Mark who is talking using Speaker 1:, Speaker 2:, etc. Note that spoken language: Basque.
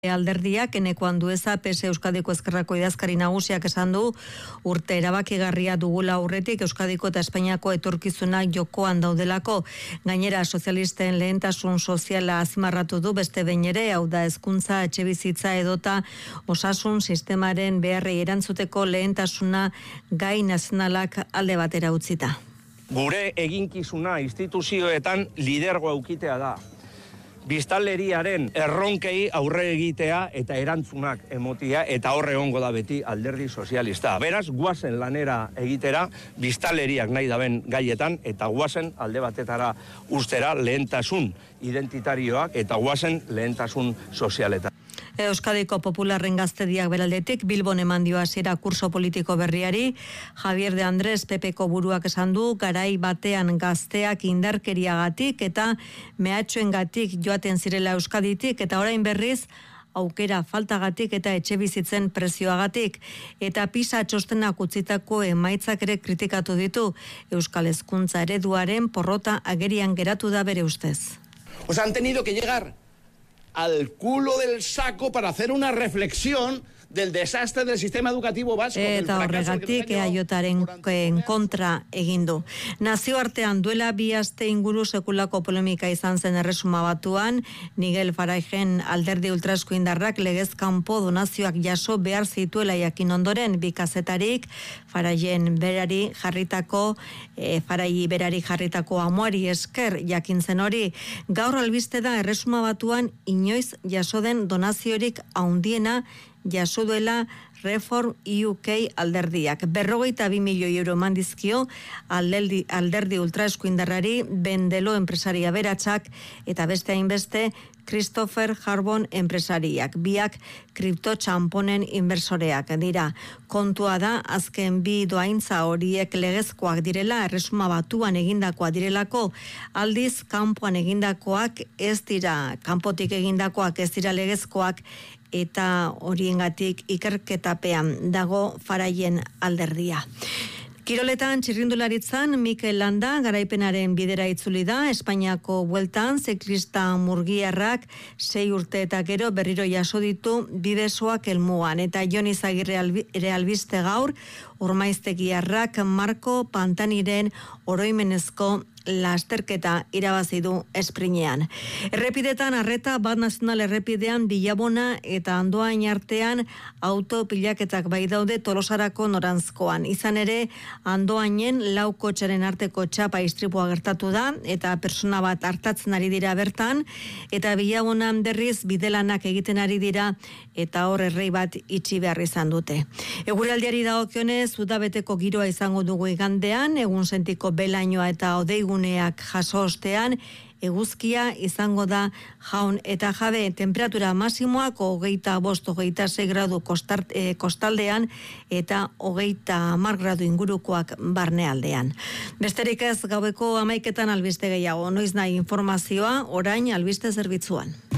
Speaker 1: Alderdiak Eneko Andueza PS Euskadiko Ezkerrako idazkari nagusiak esan du urte erabakigarria dugula aurretik Euskadiko eta Espainiako etorkizuna jokoan daudelako. Gainera sozialisten lehentasun soziala azpimarratu du beste behin ere, hau da hezkuntza, etxebizitza edota osasun sistemaren beharrei erantzuteko lehentasuna gai nazionalak alde batera utzita.
Speaker 2: Gure eginkizuna instituzioetan lidergo eukitea da. Biztanleriaren erronkei aurre egitea eta erantzunak emotia eta horre egongo da beti Alderdi Sozialista. Beraz, guazen lanera egitera biztanleriak nahi daben gaietan eta guazen alde batetara ustera lehentasun identitarioak eta guazen lehentasun sozialetan.
Speaker 1: Euskadiko Popularren Gaztediak beraldetik Bilbon eman dio hasiera kurso politiko berriari. Javier de Andrés PPko buruak esan du garai batean gazteak indarkeriagatik eta mehatxuengatik joaten zirela Euskaditik eta orain berriz aukera faltagatik eta etxebizitzen prezioagatik. Eta PISA txostenak utzitako emaitzak ere kritikatu ditu. Euskal hezkuntza ereduaren porrota agerian geratu da bere ustez.
Speaker 3: Han tenido que llegar al culo del saco para hacer una reflexión del desastre del sistema educativo vasco.
Speaker 1: Eta horregatik EAJaren kontra egin du. Nazioartean duela 2 aste inguru sekulako polemika izan zen Erresuma Batuan, Nigel Faragen Alderdi ultraeskuindarrak legez kanpo donazioak jaso behar zituela jakin ondoren, bi kazetarik Faragen berari jarritako amoari esker jakin zen hori. Gaur albiste da Erresuma Batuan inoiz jaso den donaziorik handiena jaso duela Reform UK alderdiak. 42 milioi euro eman dizkio alderdi ultraeskuindarrari Bendelo enpresaria beratsak eta beste hainbeste Christopher Harbon enpresariak. Biak kriptotxamponen inbersoreak dira. Kontua da azken bi doaintza horiek legezkoak direla, Erresuma Batuan egindakoa direlako, aldiz kanpoan egindakoak ez dira, kanpotik egindakoak ez dira legezkoak eta horiengatik ikerketapean dago Faragen alderdia. Kiroletan txirrindularitzan Mikel Landa garaipenaren bidera itzuli da. Espainiako bueltan ziklista murgiarrak 6 urte eta gero berriro jaso ditu bidesoak helmugan. Eta Jon Izagirre ere albiste gaur, Urmaiztegiarrak Marko Pantaniren oroimenezko lasterketa irabazi du esprinean. Errepidetan arreta bat nazional errepidean Bilabona eta Andoain artean autopilaketak bai daude Tolosarako noranzkoan. Izan ere, Andoainen 4 kotxeren arteko txapa istripua gertatu da eta persona bat hartatzen ari dira bertan eta Bilabonan berriz bidelanak egiten ari dira eta hor errei bat itxi behar izan dute. Eguraldiari dagokionez, udabeteko giroa izango dugu igandean, egun sentiko belainoa eta odeiguneak jaso ostean, eguzkia izango da jaun eta jabe. Temperatura masimoak 25-26 gradu kostaldean eta 30 gradu ingurukoak barnealdean. Besterik ez, gaueko 11 albiste gehiago. Noiz nahi informazioa orain albiste zerbitzuan.